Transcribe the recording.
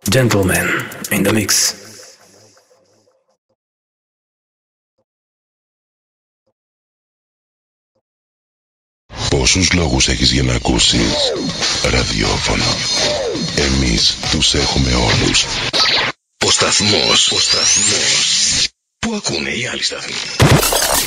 Gentlemen in the mix. Πόσους λόγους έχεις για να ακούσεις ραδιόφωνο? Εμείς τους έχουμε όλους. Ο σταθμός που ακούνε οι άλλοι σταθμοί.